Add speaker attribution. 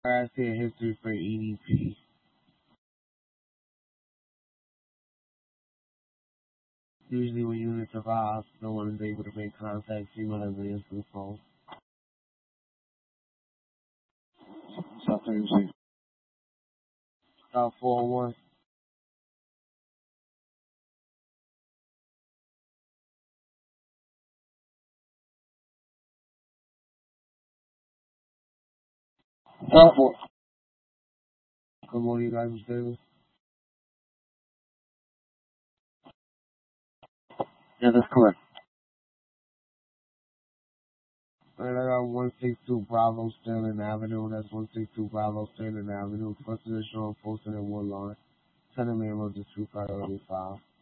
Speaker 1: I see a history for EDP. Usually when units arrive, no one is able to make contact, signal has an instant phone.
Speaker 2: South AMC.
Speaker 1: South 401.
Speaker 2: South.
Speaker 1: Good morning, guys. Mr. Davis.
Speaker 2: Yeah, that's correct.
Speaker 1: Alright, I got 162 Bravo Sterling Avenue. That's 162 Bravo Sterling Avenue. First additional posted in one line. Send a memo to 2 priority 5.